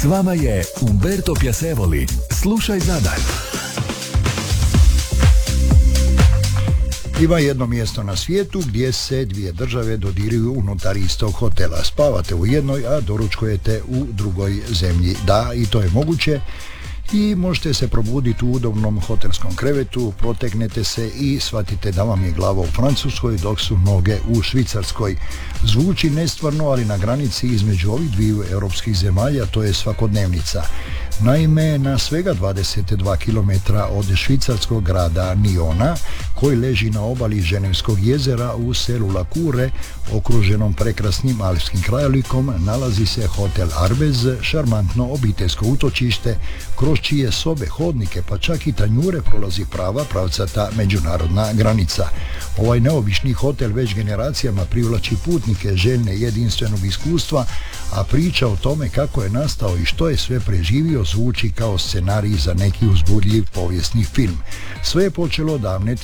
S vama je Umberto Piacevoli. Slušaj zadalj. Ima jedno mjesto na svijetu gdje se dvije države dodiruju unutar istog hotela. Spavate u jednoj, a doručkujete u drugoj zemlji. Da, i to je moguće. I možete se probuditi u udobnom hotelskom krevetu, protegnete se i shvatite da vam je glava u Francuskoj dok su noge u Švicarskoj. Zvuči nestvarno, ali na granici između ovih dviju europskih zemalja to je svakodnevnica. Naime, na svega 22 km od švicarskog grada Niona, koji leži na obali Ženevskog jezera u selu Lakure, okruženom prekrasnim alpskim krajolikom, nalazi se hotel Arbez, šarmantno obiteljsko utočište, kroz čije sobe, hodnike pa čak i tanjure prolazi prava pravcata međunarodna granica. Ovaj neobični hotel već generacijama privlači putnike željne jedinstvenog iskustva, a priča o tome kako je nastao i što je sve preživio zvuči kao scenarij za neki uzbudljiv povijesni film. Sve je počelo davne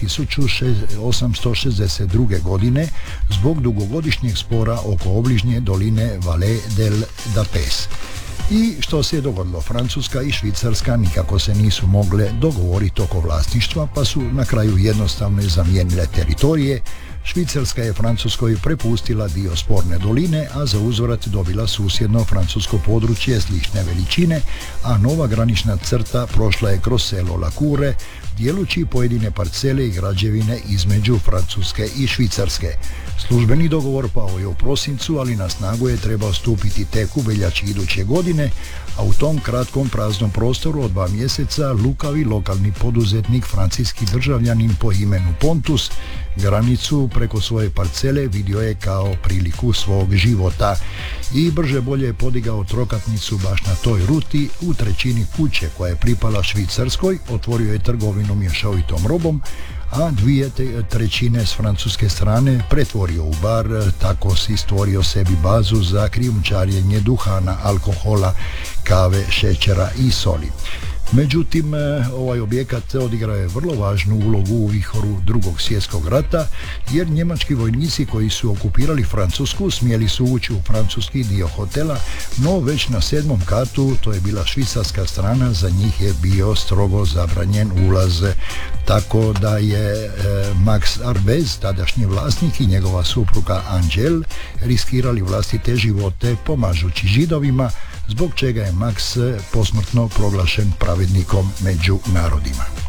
1862. godine zbog dugogodišnjeg spora oko obližnje doline Valais del Dapes. I što se je dogodilo? Francuska i Švicarska nikako se nisu mogle dogovoriti oko vlasništva, pa su na kraju jednostavno zamijenile teritorije. Švicarska je Francuskoj prepustila dio sporne doline, a za uzvrat dobila susjedno francusko područje slične veličine, a nova granična crta prošla je kroz selo Lakure, dijelući pojedine parcele i građevine između Francuske i Švicarske. Službeni dogovor pao je u prosincu, ali na snagu je trebao stupiti tek u veljači iduće godine, a u tom kratkom praznom prostoru od 2 mjeseca lukavi lokalni poduzetnik, francuski državljanin po imenu Pontus, granicu preko svoje parcele vidio je kao priliku svog života i brže bolje je podigao trokatnicu baš na toj ruti. U trećini kuće koja je pripala Švicarskoj otvorio je trgovinu mješovitom robom, a 2/3 s francuske strane pretvorio u bar, tako si stvorio sebi bazu za krijumčarenje duhana, alkohola, kave, šećera i soli. Međutim, ovaj objekat odigrao je vrlo važnu ulogu u vihoru Drugog svjetskog rata, jer njemački vojnici koji su okupirali Francusku smjeli su ući u francuski dio hotela, no već na 7. katu, to je bila švicarska strana, za njih je bio strogo zabranjen ulaz. Tako da je Max Arbez, tadašnji vlasnik, i njegova supruga Angel riskirali vlastite živote pomažući Židovima, zbog čega je Max posmrtno proglašen pravednikom među narodima.